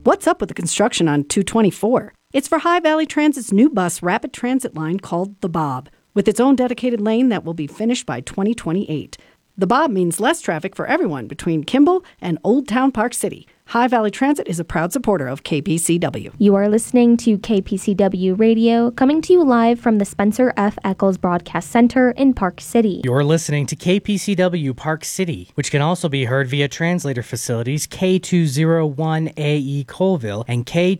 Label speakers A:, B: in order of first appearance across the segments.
A: What's up with the construction on 224? It's for High Valley Transit's new bus rapid transit line called the Bob, with its own dedicated lane that will be finished by 2028. The Bob means less traffic for everyone between Kimball and Old Town Park City. High Valley Transit is a proud supporter of KPCW.
B: You are listening to KPCW Radio, coming to you live from the Spencer F. Eccles Broadcast Center in Park City.
C: You're listening to KPCW Park City, which can also be heard via translator facilities K201AE Colville and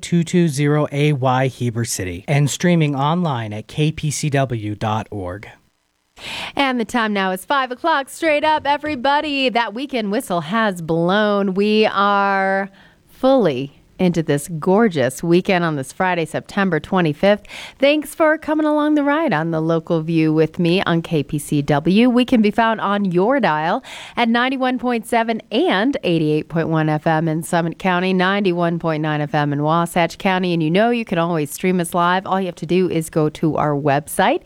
C: K220AY Heber City, and streaming online at kpcw.org.
D: And the time now is 5 o'clock. Straight up, everybody. That weekend whistle has blown. We are fully into this gorgeous weekend on this Friday, September 25th. Thanks for coming along the ride on The Local View with me on KPCW. We can be found on your dial at 91.7 and 88.1 FM in Summit County, 91.9 FM in Wasatch County. And you can always stream us live. All you have to do is go to our website,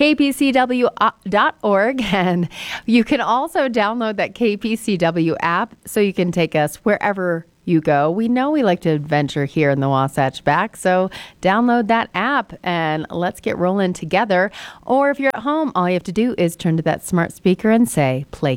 D: kpcw.org, and you can also download that KPCW app so you can take us wherever you go. We know we like to adventure here in the Wasatch Back, so download that app and let's get rolling together. Or if you're at home, all you have to do is turn to that smart speaker and say, play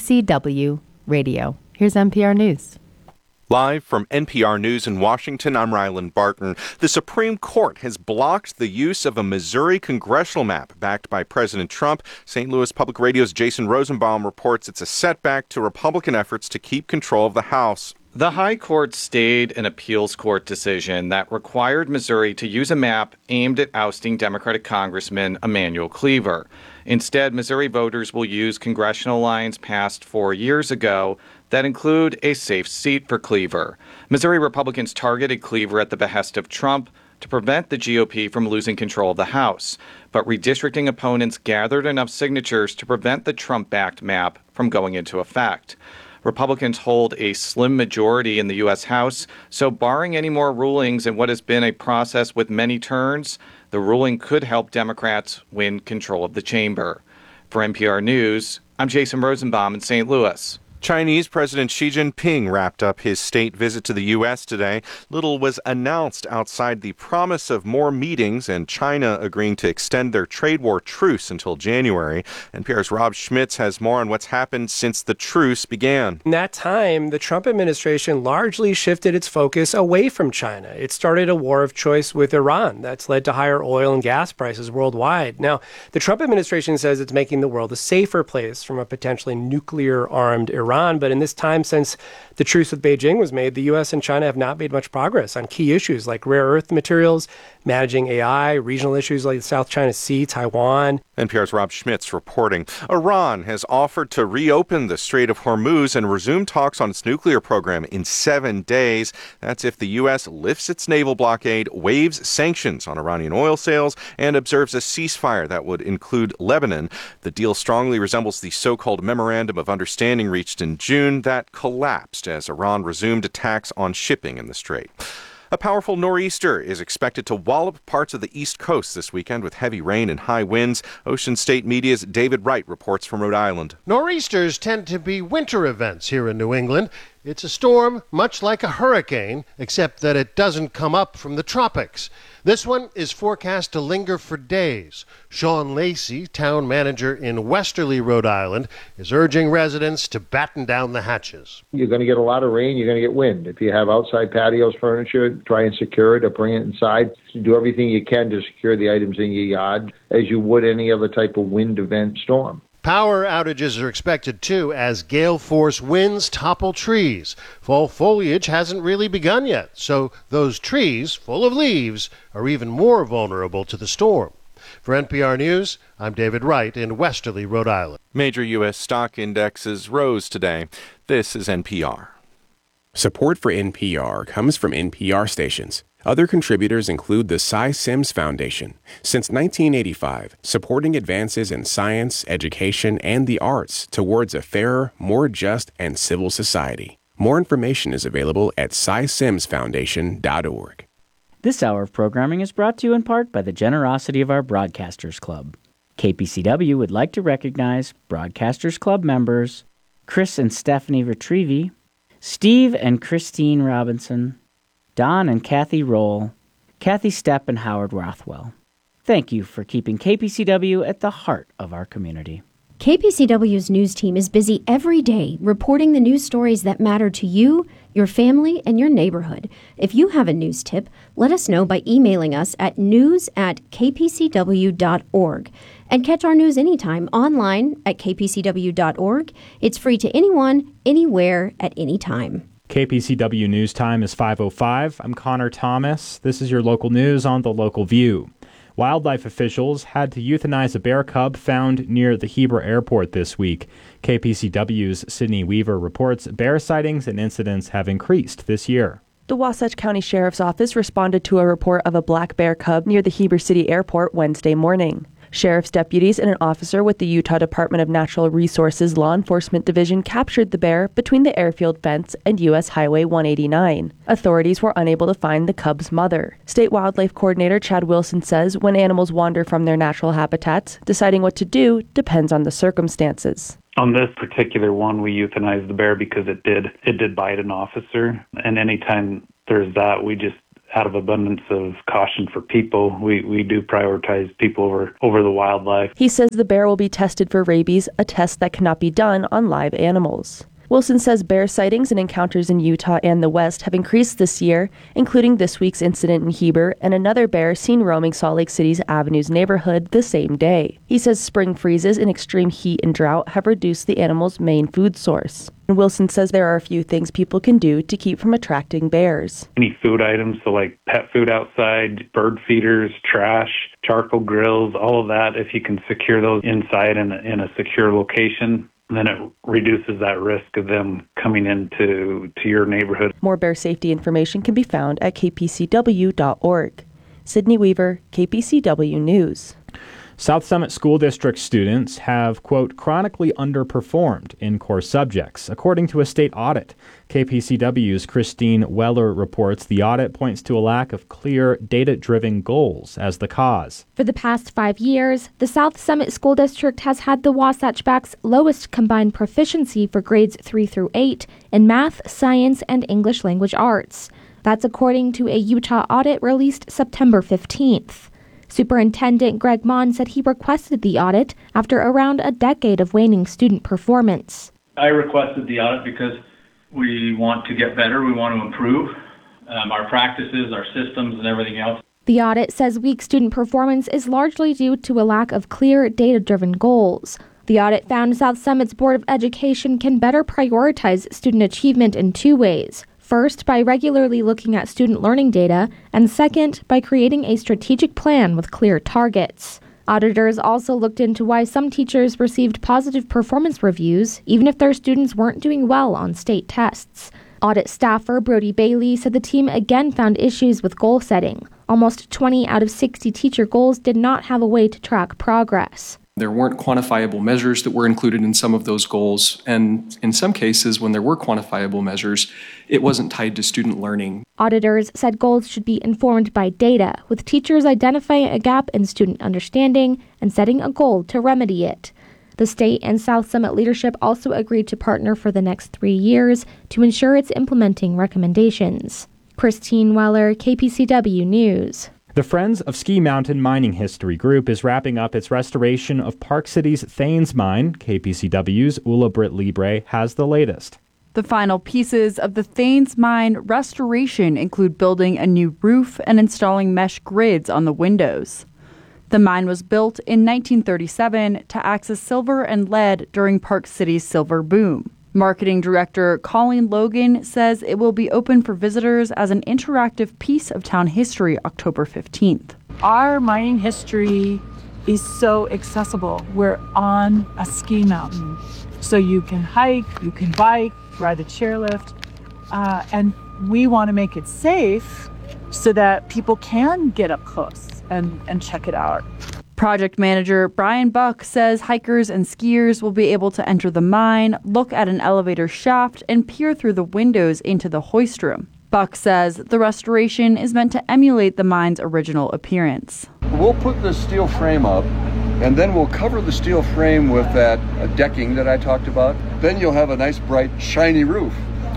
D: KPCW Radio. Here's NPR News.
E: Live from NPR News in Washington, I'm Rylan Barton. The Supreme Court has blocked the use of a Missouri congressional map backed by President Trump. St. Louis Public Radio's Jason Rosenbaum reports it's a setback to Republican efforts to keep control of the House.
F: The High Court stayed an appeals court decision that required Missouri to use a map aimed at ousting Democratic Congressman Emanuel Cleaver. Instead, Missouri voters will use congressional lines passed 4 years ago that include a safe seat for Cleaver. Missouri Republicans targeted Cleaver at the behest of Trump to prevent the GOP from losing control of the House. But redistricting opponents gathered enough signatures to prevent the Trump-backed map from going into effect. Republicans hold a slim majority in the U.S. House, so barring any more rulings in what has been a process with many turns, the ruling could help Democrats win control of the chamber. For NPR News, I'm Jason Rosenbaum in St. Louis.
E: Chinese President Xi Jinping wrapped up his state visit to the U.S. today. Little was announced outside the promise of more meetings and China agreeing to extend their trade war truce until January. NPR's Rob Schmitz has more on what's happened since the truce began.
G: In that time, the Trump administration largely shifted its focus away from China. It started a war of choice with Iran that's led to higher oil and gas prices worldwide. Now, the Trump administration says it's making the world a safer place from a potentially nuclear-armed Iran. But in this time since the truce with Beijing was made, the U.S. and China have not made much progress on key issues like rare earth materials, managing AI, regional issues like the South China Sea, Taiwan.
E: NPR's Rob Schmitz reporting. Iran has offered to reopen the Strait of Hormuz and resume talks on its nuclear program in 7 days. That's if the U.S. lifts its naval blockade, waives sanctions on Iranian oil sales, and observes a ceasefire that would include Lebanon. The deal strongly resembles the so-called Memorandum of Understanding reached in June that collapsed as Iran resumed attacks on shipping in the strait. A powerful nor'easter is expected to wallop parts of the East Coast this weekend with heavy rain and high winds. Ocean State Media's David Wright reports from Rhode Island.
H: Nor'easters tend to be winter events here in New England. It's a storm much like a hurricane, except that it doesn't come up from the tropics. This one is forecast to linger for days. Sean Lacey, town manager in Westerly, Rhode Island, is urging residents to batten down the hatches.
I: You're going to get a lot of rain, you're going to get wind. If you have outside patios, furniture, try and secure it or bring it inside. Do everything you can to secure the items in your yard as you would any other type of wind event storm.
H: Power outages are expected, too, as gale-force winds topple trees. Fall foliage hasn't really begun yet, so those trees, full of leaves, are even more vulnerable to the storm. For NPR News, I'm David Wright in Westerly, Rhode Island.
E: Major U.S. stock indexes rose today. This is NPR.
J: Support for NPR comes from NPR stations. Other contributors include the Cy Sims Foundation. Since 1985, supporting advances in science, education, and the arts towards a fairer, more just, and civil society. More information is available at cysimsfoundation.org.
K: This hour of programming is brought to you in part by the generosity of our Broadcasters Club. KPCW would like to recognize Broadcasters Club members Chris and Stephanie Retrieve, Steve and Christine Robinson, Don and Kathy Roll, Kathy Stepp, and Howard Rothwell. Thank you for keeping KPCW at the heart of our community.
L: KPCW's news team is busy every day reporting the news stories that matter to you, your family, and your neighborhood. If you have a news tip, let us know by emailing us at news@kpcw.org. And catch our news anytime online at kpcw.org. It's free to anyone, anywhere, at any time.
M: KPCW News Time is 5:05. I'm Connor Thomas. This is your local news on The Local View. Wildlife officials had to euthanize a bear cub found near the Heber Airport this week. KPCW's Sydney Weaver reports bear sightings and incidents have increased this year.
N: The Wasatch County Sheriff's Office responded to a report of a black bear cub near the Heber City Airport Wednesday morning. Sheriff's deputies and an officer with the Utah Department of Natural Resources Law Enforcement Division captured the bear between the airfield fence and U.S. Highway 189. Authorities were unable to find the cub's mother. State Wildlife Coordinator Chad Wilson says when animals wander from their natural habitats, deciding what to do depends on the circumstances.
O: On this particular one, we euthanized the bear because it did bite an officer. And anytime there's that, we just, out of abundance of caution for people, we do prioritize people over the wildlife.
N: He says the bear will be tested for rabies, a test that cannot be done on live animals. Wilson says bear sightings and encounters in Utah and the West have increased this year, including this week's incident in Heber and another bear seen roaming Salt Lake City's Avenues neighborhood the same day. He says spring freezes and extreme heat and drought have reduced the animal's main food source. And Wilson says there are a few things people can do to keep from attracting bears.
O: Any food items, so like pet food outside, bird feeders, trash, charcoal grills, all of that, if you can secure those inside in a secure location, then it reduces that risk of them coming into your neighborhood.
N: More bear safety information can be found at kpcw.org. Sydney Weaver, KPCW News.
M: South Summit School District students have, quote, chronically underperformed in core subjects, according to a state audit. KPCW's Christine Weller reports the audit points to a lack of clear, data-driven goals as the cause.
B: For the past 5 years, the South Summit School District has had the Wasatch Back's lowest combined proficiency for grades 3 through 8 in math, science, and English language arts. That's according to a Utah audit released September 15th. Superintendent Greg Mon said he requested the audit after around a decade of waning student performance.
P: I requested the audit because we want to get better, we want to improve our practices, our systems, and everything else.
B: The audit says weak student performance is largely due to a lack of clear, data-driven goals. The audit found South Summit's Board of Education can better prioritize student achievement in 2 ways. First, by regularly looking at student learning data, and second, by creating a strategic plan with clear targets. Auditors also looked into why some teachers received positive performance reviews, even if their students weren't doing well on state tests. Audit staffer Brody Bailey said the team again found issues with goal setting. Almost 20 out of 60 teacher goals did not have a way to track progress.
Q: There weren't quantifiable measures that were included in some of those goals, and in some cases, when there were quantifiable measures, it wasn't tied to student learning.
B: Auditors said goals should be informed by data, with teachers identifying a gap in student understanding and setting a goal to remedy it. The state and South Summit leadership also agreed to partner for the next 3 years to ensure it's implementing recommendations. Christine Weller, KPCW News.
M: The Friends of Ski Mountain Mining History Group is wrapping up its restoration of Park City's Thanes Mine. KPCW's Ula Britt Libre has the latest.
R: The final pieces of the Thanes Mine restoration include building a new roof and installing mesh grids on the windows. The mine was built in 1937 to access silver and lead during Park City's silver boom. Marketing Director Colleen Logan says it will be open for visitors as an interactive piece of town history October 15th.
S: Our mining history is so accessible. We're on a ski mountain. So you can hike, you can bike, ride the chairlift, and we want to make it safe so that people can get up close and check it out.
R: Project manager Brian Buck says hikers and skiers will be able to enter the mine, look at an elevator shaft, and peer through the windows into the hoist room. Buck says the restoration is meant to emulate the mine's original appearance.
T: We'll put the steel frame up, and then we'll cover the steel frame with that decking that I talked about. Then you'll have a nice, bright, shiny roof.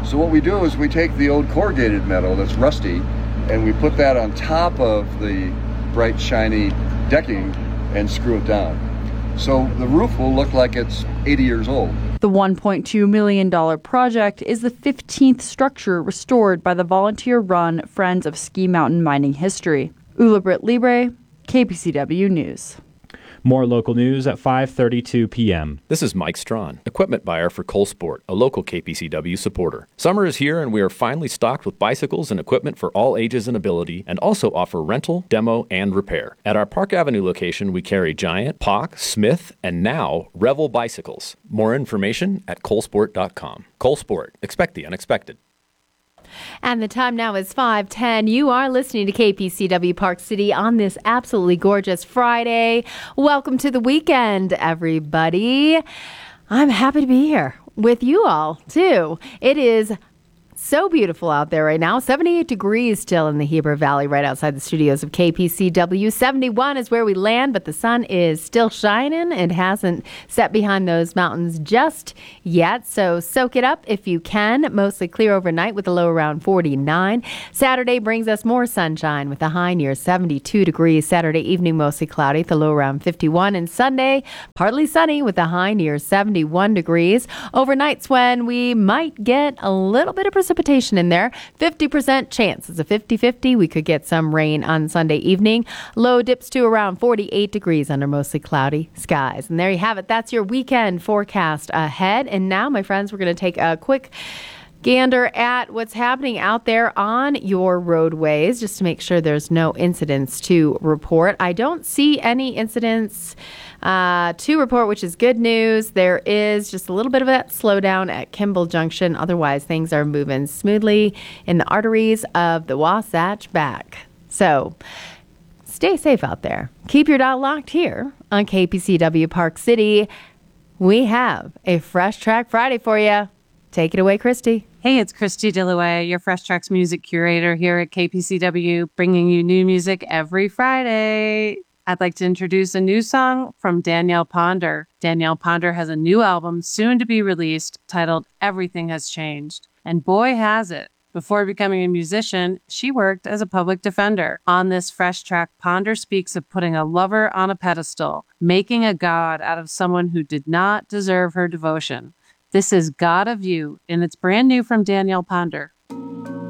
T: So what we do is we take the old corrugated metal that's rusty and we put that on top of the bright, shiny decking and screw it down. So the roof will look like it's 80 years old.
R: The $1.2 million project is the 15th structure restored by the volunteer-run Friends of Ski Mountain Mining History. Ula Britt Libre, KPCW News.
M: More local news at 5:32 p.m.
U: This is Mike Strawn, equipment buyer for Cole Sport, a local KPCW supporter. Summer is here and we are finally stocked with bicycles and equipment for all ages and ability, and also offer rental, demo, and repair. At our Park Avenue location, we carry Giant, POC, Smith, and now Revel bicycles. More information at colesport.com. Cole Sport. Expect the unexpected.
D: And the time now is 5:10. You are listening to KPCW Park City on this absolutely gorgeous Friday. Welcome to the weekend, everybody. I'm happy to be here with you all, too. It is so beautiful out there right now. 78 degrees still in the Heber Valley right outside the studios of KPCW. 71 is where we land, but the sun is still shining. It hasn't set behind those mountains just yet, so soak it up if you can. Mostly clear overnight with a low around 49. Saturday brings us more sunshine with a high near 72 degrees. Saturday evening mostly cloudy, the low around 51. And Sunday partly sunny with a high near 71 degrees. Overnight's when we might get a little bit of precipitation in there. 50% chance. It's a 50-50. We could get some rain on Sunday evening. Low dips to around 48 degrees under mostly cloudy skies. And there you have it. That's your weekend forecast ahead. And now, my friends, we're going to take a quick gander at what's happening out there on your roadways just to make sure there's no incidents to report. I don't see any incidents to report, which is good news. There is just a little bit of that slowdown at Kimball Junction. Otherwise, things are moving smoothly in the arteries of the Wasatch Back. So stay safe out there. Keep your dial locked here on KPCW Park City. We have a Fresh Track Friday for you. Take it away, Christy.
V: Hey, it's Christy Dillaway, your Fresh Tracks music curator here at KPCW, bringing you new music every Friday. I'd like to introduce a new song from Danielle Ponder. Danielle Ponder has a new album soon to be released titled Everything Has Changed. And boy, has it. Before becoming a musician, she worked as a public defender. On this Fresh Track, Ponder speaks of putting a lover on a pedestal, making a god out of someone who did not deserve her devotion. This is God of You, and it's brand new from Danielle Ponder.